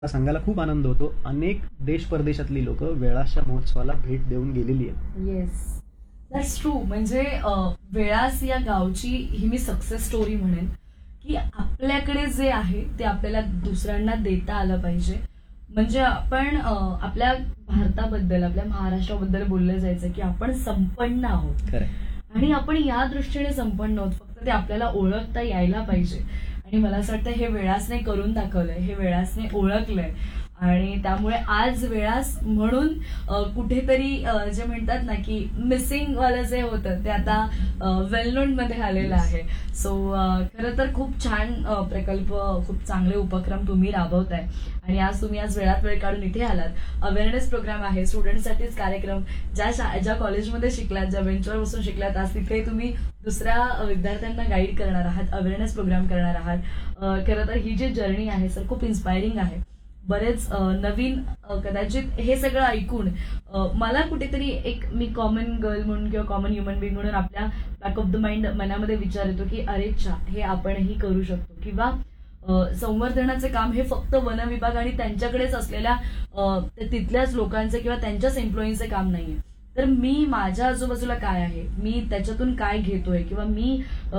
सांगायला खूप आनंद होतो. अनेक देश परदेशातली लोक वेळाच्या महोत्सवाला भेट देऊन गेलेली आहेत. Yes, that's true. म्हणजे वेळास या गावची ही मी सक्सेस स्टोरी म्हणेन की आपल्याकडे जे आहे ते आपल्याला दुसऱ्यांना देता आलं पाहिजे. म्हणजे आपण आपल्या भारताबद्दल, आपल्या महाराष्ट्राबद्दल बोललं जायचं की आपण संपन्न आहोत खरं. आणि आपण या दृष्टीने संपन्न आहोत. फक्त ते आपल्याला ओळखता यायला पाहिजे. आणि मला असं वाटतं हे वेळासने करून दाखवलंय, हे वेळासने ओळखलंय. आणि त्यामुळे आज वेळास म्हणून कुठेतरी जे म्हणतात ना की मिसिंग वालं जे होतं ते आता वेल नोन मध्ये आलेलं आहे. सो खरं तर खूप छान प्रकल्प, खूप चांगले उपक्रम तुम्ही राबवताय. आणि आज तुम्ही वेळात वेळ काढून इथे आलात. अवेअरनेस प्रोग्राम आहे, स्टुडंटसाठीच कार्यक्रम. ज्या कॉलेजमध्ये शिकलात, ज्या बेंचवर बसून शिकलात, आज तिथे तुम्ही दुसऱ्या विद्यार्थ्यांना गाईड करणार आहात, अवेअरनेस प्रोग्राम करणार आहात. खरं तर ही जी जर्नी आहे सर खूप इन्स्पायरिंग आहे. बरेच नवीन कदाचित हे सगळं ऐकून मला कुठेतरी एक मी कॉमन गर्ल म्हणून किंवा कॉमन ह्युमन बिंग म्हणून आपल्या बॅक ऑफ द माइंड मनामध्ये विचार येतो की अरे च्छा, हे आपणही करू शकतो. किंवा संवर्धनाचे काम हे फक्त वन विभाग आणि त्यांच्याकडेच असलेल्या तिथल्याच लोकांचे किंवा त्यांच्याच एम्प्लॉईंचे काम नाहीये. तर मी माझ्या आजूबाजूला काय आहे, मी त्याच्यातून काय घेतोय, किंवा मी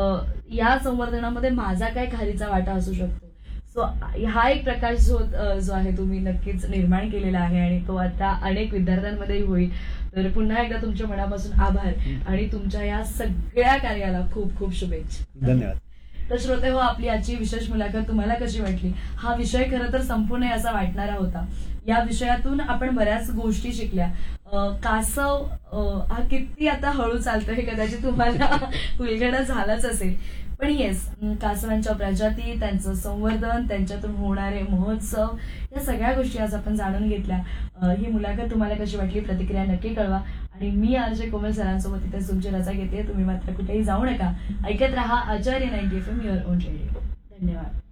या संवर्धनामध्ये माझा काय खारीचा वाटा असू शकतो. सो हा एक प्रकाश जो आहे तुम्ही नक्कीच निर्माण केलेला आहे आणि तो आता अनेक विद्यार्थ्यांमध्येही होईल. तर पुन्हा एकदा तुमच्या मनापासून आभार आणि तुमच्या या सगळ्या कार्याला खूप खूप शुभेच्छा. धन्यवाद. तर श्रोते हो, आपली आजची विशेष मुलाखत तुम्हाला कशी वाटली? हा विषय खरं तर संपू नये असा वाटणारा होता. या विषयातून आपण बऱ्याच गोष्टी शिकल्या. कासव हा किती आता हळू चालतोय हे कदाचित तुम्हाला उलगडा झालाच असेल. पण येस, कासवांच्या प्रजाती, त्यांचं संवर्धन, त्यांच्यातून होणारे महोत्सव, या सगळ्या गोष्टी आज आपण जाणून घेतल्या. ही मुलाखत तुम्हाला कशी वाटली? प्रतिक्रिया नक्की कळवा. आणि मी आरजे कोमल सरांसोबत इथे तुमची रजा घेते. तुम्ही मात्र कुठेही जाऊ नका. ऐकत रहा आचार्य 90 FM, युअर ओन रेडिओ. धन्यवाद.